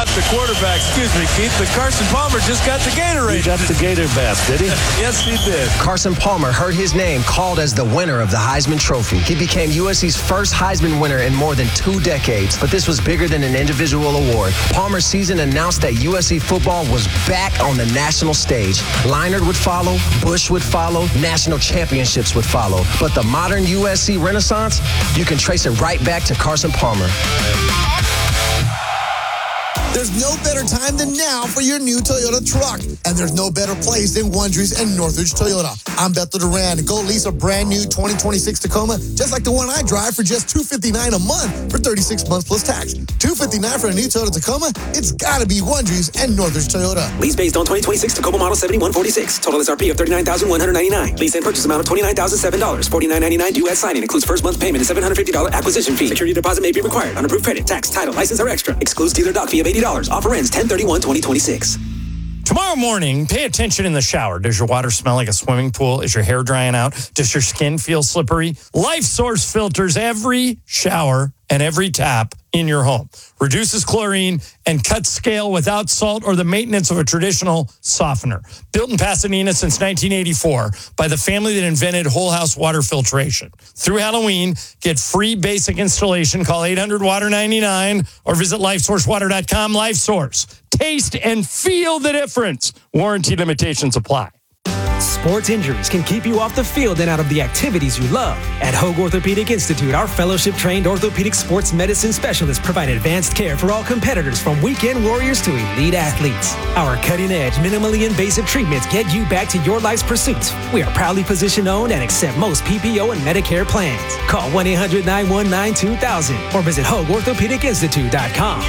got the quarterback. Excuse me, Keith, but Carson Palmer just got the Gatorade. He got the Gator bath, did he? Yes, he did. Carson Palmer heard his name called as the winner of the Heisman Trophy. He became USC's first Heisman winner in more than 2 decades, but this was bigger than an individual award. Palmer's season announced that USC football was back on the national stage. Leinart would follow, Bush would follow, national championships would follow. But the modern USC renaissance, you can trace it right back to Carson Palmer. There's no better time than now for your new Toyota truck. And there's no better place than Wondries and Northridge Toyota. I'm Bethel Duran. Go lease a brand new 2026 Tacoma, just like the one I drive, for just $259 a month for 36 months plus tax. $259 for a new Toyota Tacoma? It's got to be Wondries and Northridge Toyota. Lease based on 2026 Tacoma model 7146. Total SRP of $39,199. Lease and purchase amount of $29,007. $49.99 due at signing. Includes first month payment and $750 acquisition fee. Security deposit may be required. Unapproved credit, tax, title, license are extra. Excludes dealer doc fee of $80. Offer ends 10/31/2026. Tomorrow morning, pay attention in the shower. Does your water smell like a swimming pool? Is your hair drying out? Does your skin feel slippery? LifeSource filters every shower and every tap in your home. Reduces chlorine and cuts scale without salt or the maintenance of a traditional softener. Built in Pasadena since 1984 by the family that invented whole house water filtration. Through Halloween, get free basic installation. Call 800-WATER-99 or visit LifeSourceWater.com. LifeSource. Taste and feel the difference. Warranty limitations apply. Sports injuries can keep you off the field and out of the activities you love. At Hoag Orthopedic Institute, our fellowship-trained orthopedic sports medicine specialists provide advanced care for all competitors, from weekend warriors to elite athletes. Our cutting-edge, minimally invasive treatments get you back to your life's pursuits. We are proudly physician-owned and accept most PPO and Medicare plans. Call 1-800-919-2000 or visit HoagOrthopedicInstitute.com.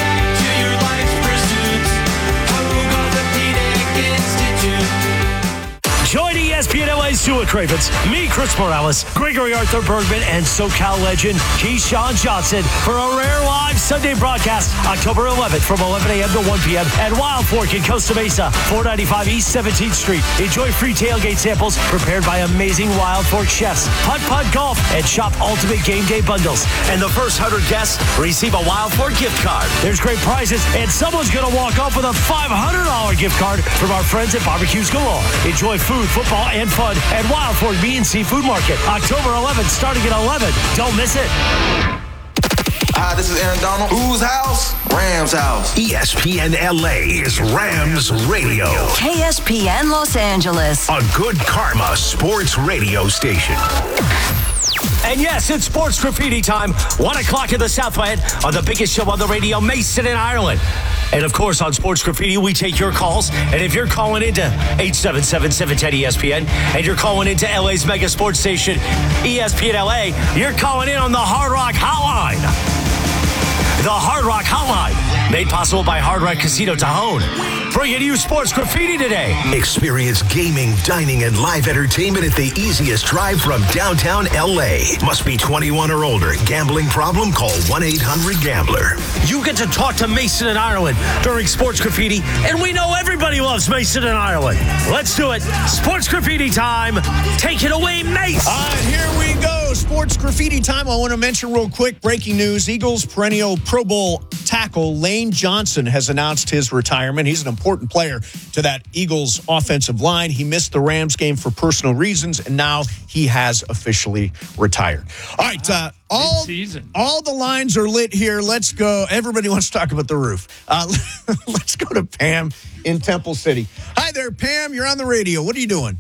Join ESPN LA's Sua Cravens, me, Chris Morales, Gregory Arthur Bergman, and SoCal legend Keyshawn Johnson for a rare live Sunday broadcast October 11th from 11 a.m. to 1 p.m. at Wild Fork in Costa Mesa, 495 East 17th Street. Enjoy free tailgate samples prepared by amazing Wild Fork chefs, putt-putt golf, and shop ultimate game day bundles. And the first 100 guests receive a Wild Fork gift card. There's great prizes, and someone's going to walk off with a $500 gift card from our friends at Barbecues Galore. Enjoy food, football, and fun at Wild Fork Meat and Seafood Market, October 11th, starting at 11. Don't miss it. Hi, this is Aaron Donald. Whose house? Rams house. ESPN LA is Rams Radio. KSPN Los Angeles. A good karma sports radio station. And yes, it's sports graffiti time. 1 o'clock in the Southland on the biggest show on the radio, Mason in Ireland. And of course, on Sports Graffiti, we take your calls. And if you're calling into 877-710-ESPN and you're calling into LA's mega sports station, ESPN LA, you're calling in on the Hard Rock Hotline. The Hard Rock Hotline, made possible by Hard Rock Casino Tajon. Bringing you Sports Graffiti today. Experience gaming, dining, and live entertainment at the easiest drive from downtown LA. Must be 21 or older. Gambling problem? Call 1-800-GAMBLER. You get to talk to Mason in Ireland during Sports Graffiti, and we know everybody loves Mason in Ireland. Let's do it. Sports Graffiti time. Take it away, Mace. And here we go. Sports Graffiti time. I want to mention real quick, breaking news. Eagles perennial Pro Bowl tackle Lane Johnson has announced his retirement. He's an important player to that Eagles offensive line. He missed the Rams game for personal reasons, and now he has officially retired. All right, all the lines are lit here. Let's go. Everybody wants to talk about the roof. Let's go to Pam in Temple City. Hi there, Pam. You're on the radio. What are you doing?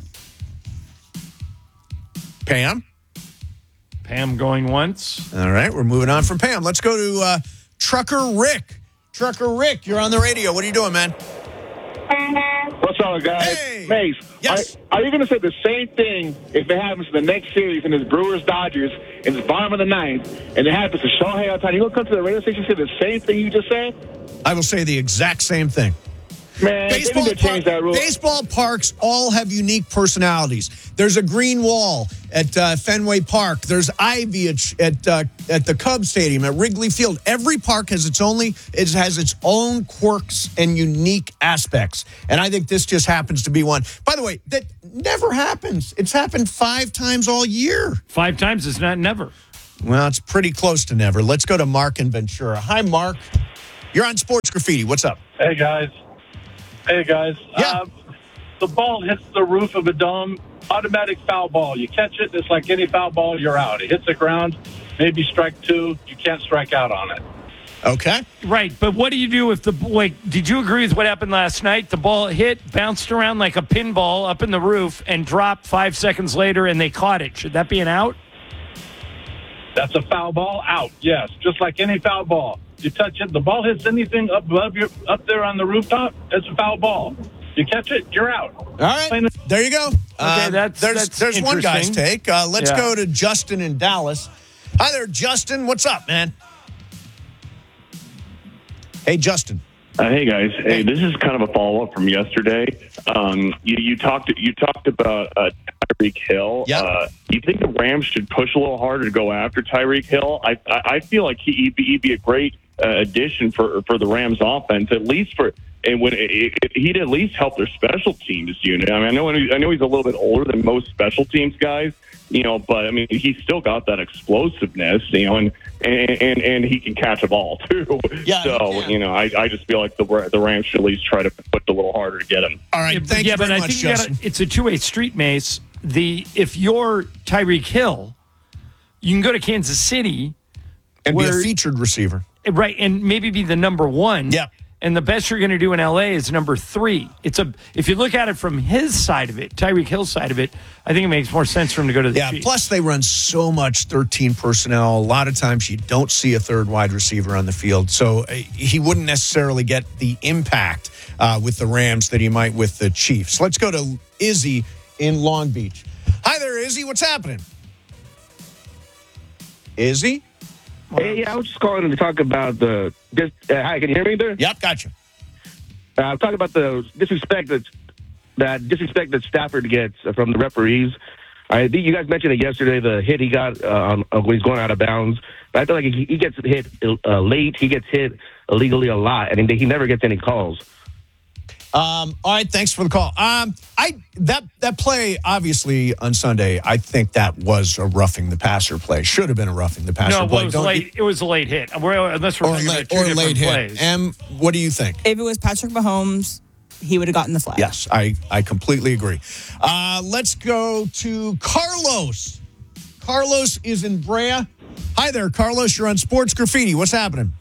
Pam? Pam going once. All right, we're moving on from Pam. Let's go to Trucker Rick. Trucker Rick, you're on the radio. What are you doing, man? What's up, guys? Hey. Mace, yes. Are you going to say the same thing if it happens in the next series and it's Brewers-Dodgers and it's bottom of the ninth and it happens to Shohei Ohtani? You going to come to the radio station and say the same thing you just said? I will say the exact same thing. Man, they need to change that rule. Baseball parks all have unique personalities. There's a green wall at Fenway Park. There's ivy at the Cubs Stadium, at Wrigley Field. Every park has its own quirks and unique aspects. And I think this just happens to be one. By the way, that never happens. It's happened 5 times all year. 5 times is not never. Well, it's pretty close to never. Let's go to Mark in Ventura. Hi, Mark. You're on Sports Graffiti. What's up? Hey, guys. Yeah. The ball hits the roof of a dome, automatic foul ball. You catch it, it's like any foul ball, you're out. It hits the ground, maybe strike two. You can't strike out on it. Okay. Right, but what do you do if did you agree with what happened last night? The ball hit, bounced around like a pinball up in the roof, and dropped 5 seconds later, and they caught it. Should that be an out? That's a foul ball, out, yes. Just like any foul ball. You touch it, the ball hits anything up there on the rooftop, it's a foul ball. You catch it, you're out. All right, there you go. Okay, there's one guy's interesting. take. Let's go to Justin in Dallas. Hi there, Justin. What's up, man? Hey, Justin. Hey guys. Hey, this is kind of a follow up from yesterday. You talked about Tyreek Hill. Yep. You think the Rams should push a little harder to go after Tyreek Hill? I feel like he'd be a great addition for the Rams offense, at least he'd at least help their special teams unit. I mean, I know he's a little bit older than most special teams guys, but I mean, he's still got that explosiveness, and he can catch a ball too. Yeah, so I just feel like the Rams should at least try to push a little harder to get him. All right, thank you very but I much, think Justin. it's a two-way street, Mace. If you're Tyreek Hill, you can go to Kansas City and be a featured receiver, right? And maybe be the number one. Yeah. And the best you're going to do in LA is number 3. If you look at it from his side of it, Tyreek Hill's side of it, I think it makes more sense for him to go to the Chiefs. Plus they run so much 13 personnel. A lot of times you don't see a third wide receiver on the field. So he wouldn't necessarily get the impact with the Rams that he might with the Chiefs. Let's go to Izzy in Long Beach. Hi there, Izzy. What's happening? Izzy? Hey, I was just calling to talk about hi, can you hear me there? Yep, gotcha. I'm talking about the disrespect that Stafford gets from the referees. I think you guys mentioned it yesterday, the hit he got when he's going out of bounds. But I feel like he gets hit late. He gets hit illegally a lot, and he never gets any calls. All right, thanks for the call. That play, obviously, on Sunday, I think that was a roughing the passer play. Should have been a roughing the passer play. It was a late hit. Unless we're talking about two different plays. Em, what do you think? If it was Patrick Mahomes, he would have gotten the flag. Yes, I completely agree. Let's go to Carlos. Carlos is in Brea. Hi there, Carlos. You're on Sports Graffiti. What's happening?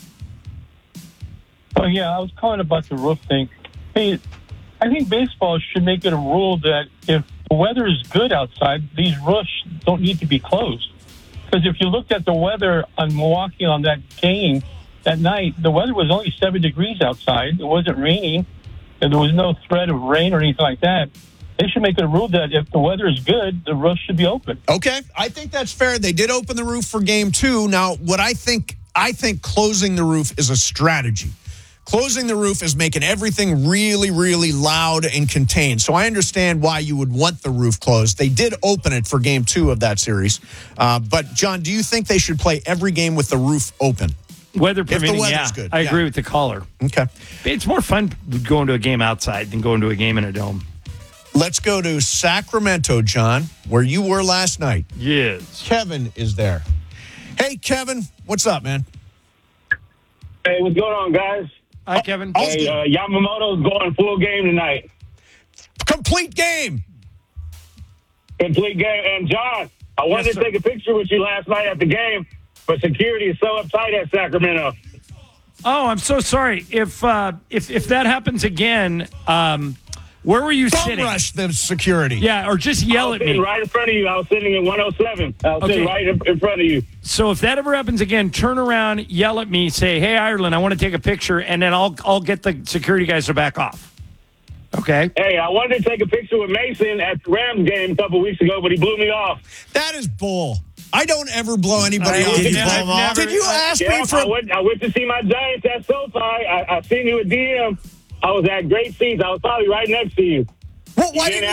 Oh, yeah, I was calling about the roof thing. Hey, I think baseball should make it a rule that if the weather is good outside, these roofs don't need to be closed. Because if you looked at the weather on Milwaukee on that game that night, the weather was only 7 degrees outside. It wasn't raining, and there was no threat of rain or anything like that. They should make it a rule that if the weather is good, the roof should be open. Okay, I think that's fair. They did open the roof for Game 2. Now, what I think closing the roof is a strategy. Closing the roof is making everything really, really loud and contained. So I understand why you would want the roof closed. They did open it for Game 2 of that series. But, John, do you think they should play every game with the roof open? Weather permitting, if the weather's good. I agree with the caller. Okay. It's more fun going to a game outside than going to a game in a dome. Let's go to Sacramento, John, where you were last night. Yes. Kevin is there. Hey, Kevin. What's up, man? Hey, what's going on, guys? Hi, Kevin. Hey, Yamamoto's going full game tonight. Complete game. Complete game. And, John, I wanted to take a picture with you last night at the game, but security is so uptight at Sacramento. Oh, I'm so sorry. If that happens again, where were you sitting? Rush the security. Yeah, or just yell at me. Right in front of you. I was sitting in 107. I was sitting right in front of you. So if that ever happens again, turn around, yell at me, say, "Hey, Ireland, I want to take a picture," and then I'll get the security guys to back off. Okay. Hey, I wanted to take a picture with Mason at the Rams game a couple weeks ago, but he blew me off. That is bull. I don't ever blow anybody off. Did you blow him off? Did you ask me for? I went to see my Giants at SoFi. I seen you at DM. I was at great seats. I was probably right next to you. Well, why didn't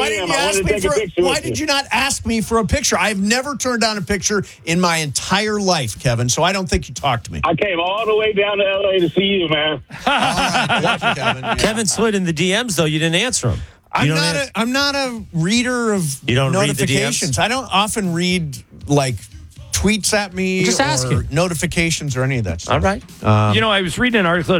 you not ask me for a picture? I've never turned down a picture in my entire life, Kevin, so I don't think you talked to me. I came all the way down to L.A. to see you, man. Kevin. Yeah. Kevin slid in the DMs, though. You didn't answer him. I'm not a reader of you don't notifications. Read the DMs? I don't often read, like, tweets at me Just ask or him. notifications or any of that stuff. All right. I was reading an article